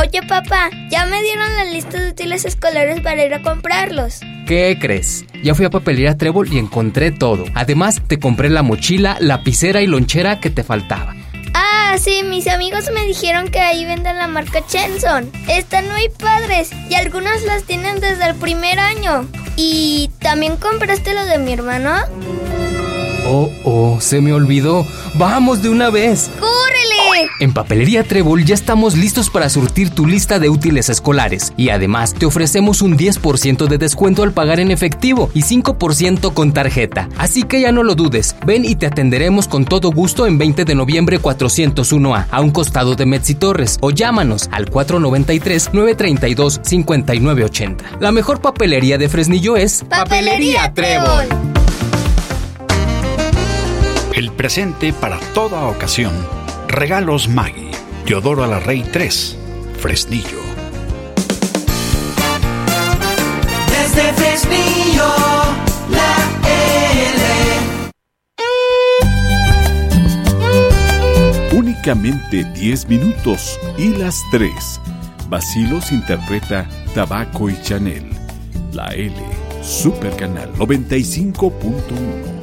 Oye, papá, ya me dieron la lista de útiles escolares para ir a comprarlos. ¿Qué crees? Ya fui a Papelería Trébol y encontré todo. Además, te compré la mochila, lapicera y lonchera que te faltaba. Ah, sí, mis amigos me dijeron que ahí venden la marca Chenson. Están muy padres y algunos las tienen desde el primer año. ¿Y también compraste lo de mi hermano? Oh, se me olvidó. ¡Vamos de una vez! ¡Córrele! En Papelería Trébol ya estamos listos para surtir tu lista de útiles escolares. Y además te ofrecemos un 10% de descuento al pagar en efectivo y 5% con tarjeta. Así que ya no lo dudes. Ven y te atenderemos con todo gusto en 20 de noviembre 401A, a un costado de Metzi Torres. O llámanos al 493-932-5980. La mejor papelería de Fresnillo es Papelería Trébol. El presente para toda ocasión. Regalos Maggi. Teodoro Alarrey 3, Fresnillo. Desde Fresnillo, la L. Únicamente 10 minutos y las 3. Bacilos interpreta Tabaco y Chanel. La L, Super Canal 95.1.